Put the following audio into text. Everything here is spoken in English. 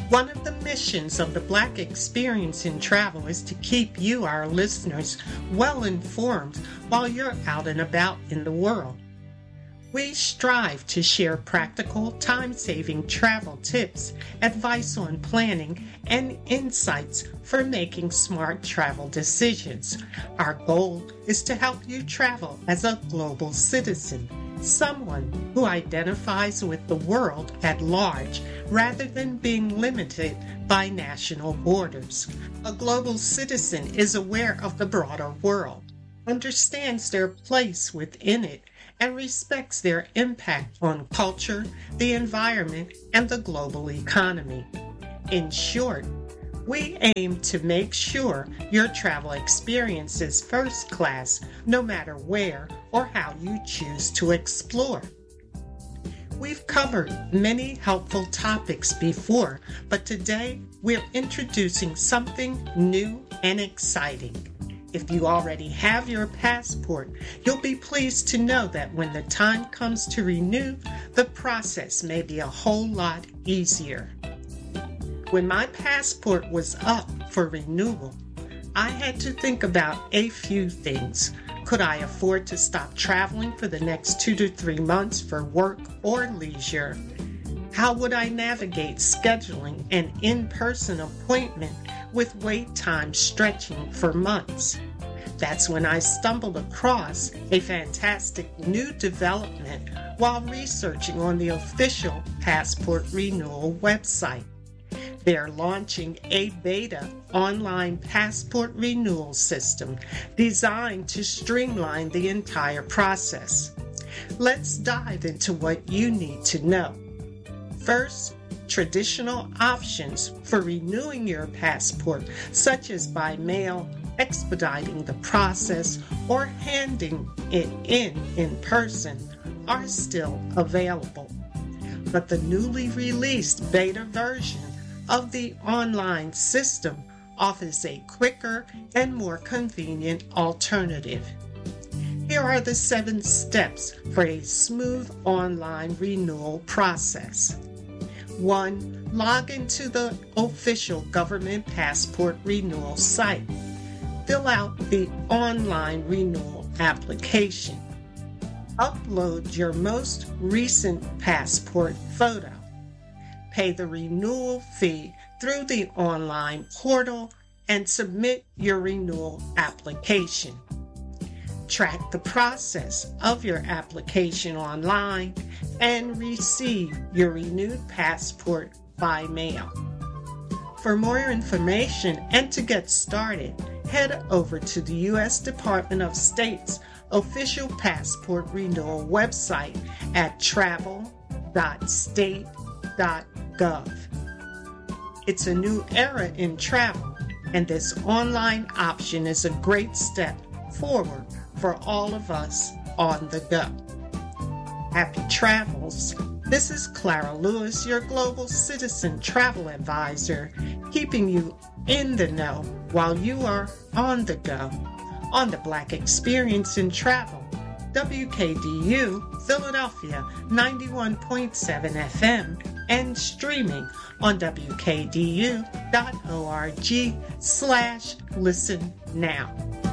One of the missions of the Black Experience in Travel is to keep you, our listeners, well informed while you're out and about in the world. We strive to share practical, time-saving travel tips, advice on planning, and insights for making smart travel decisions. Our goal is to help you travel as a global citizen, someone who identifies with the world at large rather than being limited by national borders. A global citizen is aware of the broader world, understands their place within it, and respects their impact on culture, the environment, and the global economy. In short, we aim to make sure your travel experience is first class, no matter where or how you choose to explore. We've covered many helpful topics before, but today we're introducing something new and exciting. If you already have your passport, you'll be pleased to know that when the time comes to renew, the process may be a whole lot easier. When my passport was up for renewal, I had to think about a few things. Could I afford to stop traveling for the next 2 to 3 months for work or leisure? How would I navigate scheduling an in-person appointment with wait time stretching for months? That's when I stumbled across a fantastic new development while researching on the official passport renewal website. They're launching a beta online passport renewal system designed to streamline the entire process. Let's dive into what you need to know. First, traditional options for renewing your passport, such as by mail, expediting the process, or handing it in person, are still available. But the newly released beta version of the online system offers a quicker and more convenient alternative. Here are the 7 steps for a smooth online renewal process. 1. Log into the official government passport renewal site. Fill out the online renewal application. Upload your most recent passport photo. Pay the renewal fee through the online portal and submit your renewal application. Track the process of your application online and receive your renewed passport by mail. For more information and to get started, head over to the U.S. Department of State's official passport renewal website at travel.state.gov. It's a new era in travel, and this online option is a great step forward for all of us on the go. Happy travels. This is Clara Lewis, your Global Citizen Travel Advisor, keeping you in the know while you are on the go on the Black Experience in Travel, WKDU Philadelphia 91.7 FM, and streaming on WKDU.org/listen now.